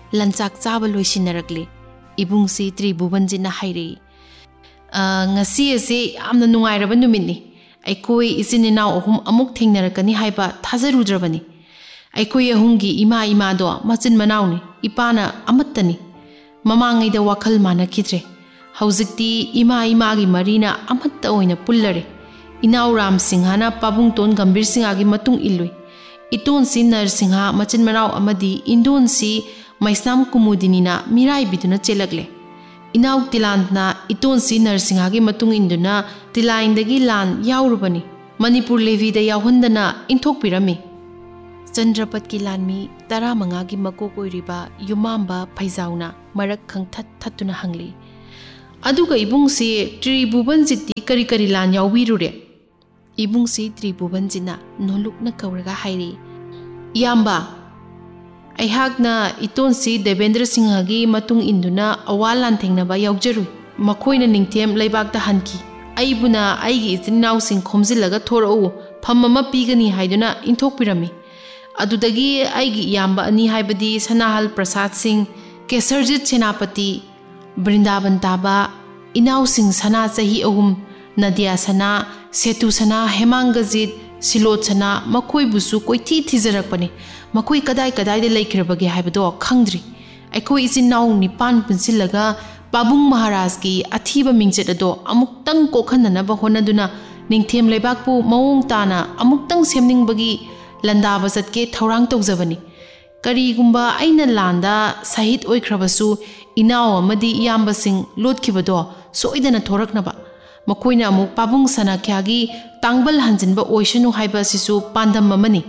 lanchak chaba loisinaragli ibungsi Tribhuvanjitna hairi ngasi ase yamna nungairaba numitni aikoi isininaw ahum amuk thengnarakani haiba thajarudrabani aikoi ahumgi ima do machin manawni ipana amattani mamangaida wakhal manakidre haujikti ima gi marina amatta oina pullare inaw Ram Singhana Pabung Ton Gambir Singha gi matung illui iton si Narsingha machin manaw amadi indon si Maisnam Kumudinina mirai biduna chelagle inaw Tilandna iton si Narsingha gi matung induna Tilaindagi lan yaurubani Manipur Levi da yahundana inthok pirami Chandrapat ki lanmi 15 gi makok oiriba Yumamba Phaijauna marak khangthat thatuna hangli aduga ibungsi Tribhuvanjiti kari lan yawbirure ibungsi Tribhuvanjitna nolukna kauraga hairi Iyamba aihakna itonsi Devendra Singha gi matung induna awalan thengnaba yawjaru makoina ningthem leibakta hanki aibuna aigi itinnaw sing khomjilaga thorau phamama pigani haiduna inthok pirami adudagi aigi iyamba ani haibadi Sanahal Prasad Singh Kesarjit Senapati Brindavan Taba inaw sing sana chahi ahum Nadia Sana Setu Sana Hemangajit Silot Sana makoi busu koithi thijarakpani makoi kadai de laikhrabage haibado khangdri aikoi isinnaw nipan punsilaga Pabung Maharaj ki athiba mingjet ado amuktang kokhananaba honaduna ningthem leibakpu maung tana amuktang semningbagi landaba satke thorang tawjabani karigumba aina landa sahit oikhrabasu inaw amadi iyamba sing lotkibado soidana thoraknaba makoina amuk Pabung Sanakyagi tangbal hanjinba oishanu haiba sisu pandam mamani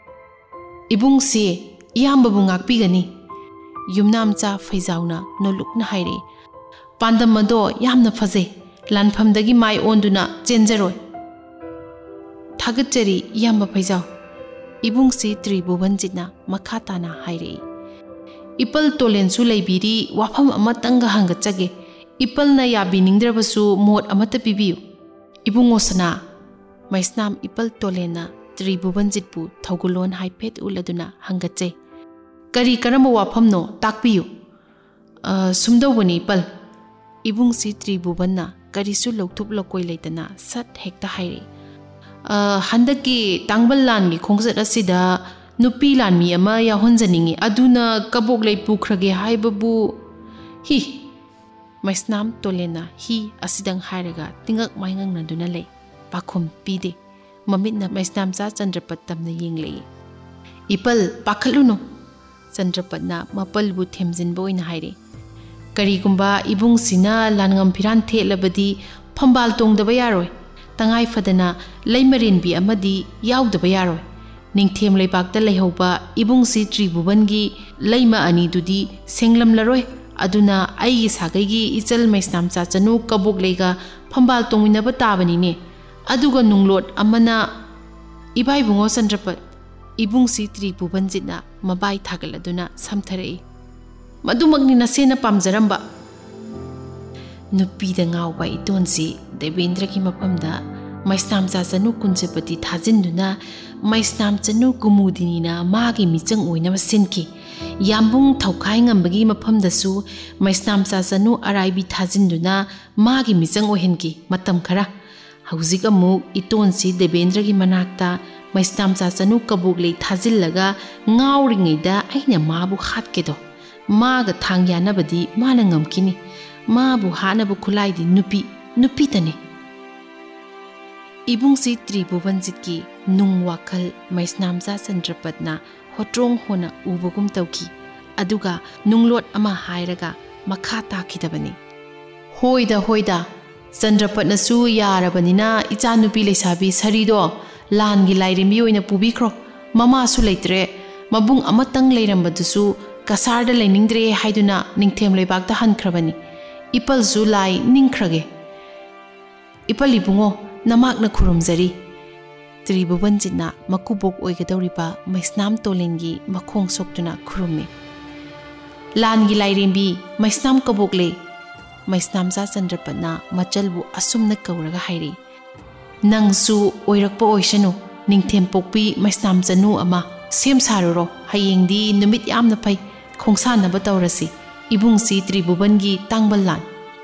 ibungsi iyamba bu ngakpigani Yumnamcha Phaijauna nolukna hairi pandam ado yamna phaje lanphamdagi mai onduna chenjaroi thagachari iyamba Phaijau ibungsi Tribhuvanjitna makhatana hairi ipal tolensu leibiri wafam amatanga hangachage ipalna yabiningdrabasu mot amata pibiu ibungosana Maisnam ipal tolena Tribhuvanjitpu thogulon haipet uladuna hangache kari karama wafamno takpiu sumdawani ipal ibungsi Tribhuvanna karisu lokthub lokoi leitana sat hekta hairi handaki tangbal langi khongjat asida nupi lanmi ama yahonjaningi aduna kabok lei pukhrage haibabu hi Maisnam tolena hi asidang hairaga tingak maingang naduna lei pakhom pide mamitna Maisnam cha Chandrapat tamna yenglei ipal pakhaluno Chandrapatna mapalbu themjinbo ina haire karigumba ibungsina langam phiran thelabadi phambal tongdaba yaroi tangai fadana leimarinbi amadi yaudaba yaroi ningthem leibakta leihauba ibungsi Tribhuvangi leima ani dudi senglamlaroi aduna aigi sagaigi ichal Maisnam cha chanu kabok leiga phambal tongminaba tabani ne aduga nunglot amana ibai bungo Chandrapat ibungsi Tribhuvanjitna mabai thagaladuna samtharei madumagni nasena pamjaramba nupida ngawba itonsi Devendra ki mapamda Maisnam cha chanu kunjapati thajinduna Maisnam chanu Kumudinina magi michang oina sinki yambung thaukai ngambagi mapamdasu Maisnam cha chanu araibi thajinduna magi michang ohenki matam khara haujik amuk itonsi Devendra ki manakta Maisnam cha chanu kabuglei thajillaga ngawringeida aina mabu hatkedo maga thangyanabadi mana ngamkini mabu hanabu khulaidi nupi tane ibungsi Tribhuvanjitki nung wakhal Maisnam cha Chandrapatna hotrong hona ubagum tauki aduga nunglot ama hairaga makha takhidabani hoida Chandrapatna su yarabanina ichanupi leisabi sarido langi lairimi oina pubikhro mama su leitre mabung amatang leirambatusu kasarda leiningdre haiduna ningthem leibakta hankrabani ipal zu lai ningkhrage ipal ibungo namakna khurumjari Tribhuvanjitna makubok oigadawriba Maisnam tolengi makhong soktuna khurummi langi lairimi Maisnam kabokle Maisnam cha Chandrapatna machalbu asumna kauraga hairi nangsu oirakpa oisanu ningthem pokpi Maisnam chanu ama sem saruro hayengdi numit yamna phai खोंसानबा तौरसी इबुंगसी त्रिभुवनगी तांगबल लान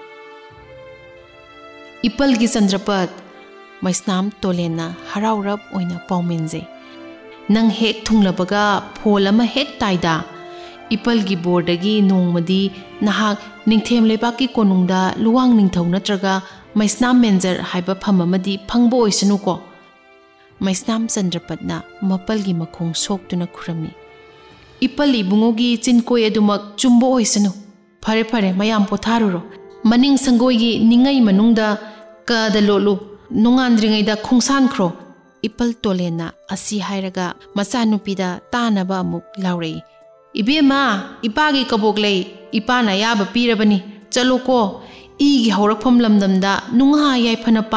इपलगी चंद्रपत मैस्नाम तोलेना हराउरब ओइना पाउमिनजे नंग हेक थुंगलबगा फोल अमा हेक ताइदा इपलगी बोर्डगी नोंगमदी नहाक निंगथेम लेबाकी कोनुंगदा लुवांग निंगथौ नत्रगा मैस्नाम मेंजर हाइबा फममदी फंगबो ओइसनुको मैस्नाम चंद्रपतना मपलगी मखोंग सोक्तुना खुरमी इपल इबुंगोगी चिनकोय अदुमक चुम्बो ओइसनु फरे फरे मयाम पोथारुरो मनिंग संगोयगी निंगै मनुंगदा कादा लोलु नोंगांद्रिंगैदा खोंसानख्रो इपल तोलेना असी हायरगा मचानुपीदा तानाबा अमुक लाउरई इबेमा इपागी कबोकले इपाना याबा पीरबनी चलो को इगी हौरकफम लमदमदा नुंगा यायफना